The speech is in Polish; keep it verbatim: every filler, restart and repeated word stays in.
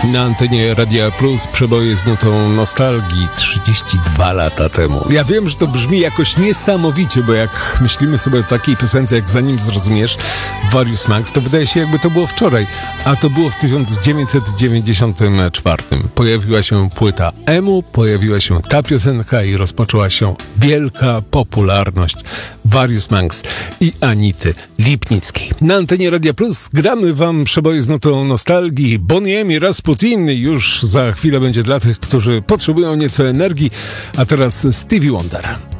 Na antenie Radia Plus przeboje z nutą nostalgii trzydzieści dwa lata temu. Ja wiem, że to brzmi jakoś niesamowicie, bo jak myślimy sobie o takiej piosence jak Zanim Zrozumiesz, Various Max, to wydaje się, jakby to było wczoraj, a to było w tysiąc dziewięćset dziewięćdziesiątym czwartym. Pojawiła się płyta emu, pojawiła się ta piosenka i rozpoczęła się wielka popularność Various Max i Anity Lipnickiej. Na antenie Radia Plus gramy wam przeboje z nutą nostalgii. Bonnie M i Rasputin już za chwilę będzie dla tych, którzy potrzebują nieco energii, a teraz Stevie Wonder.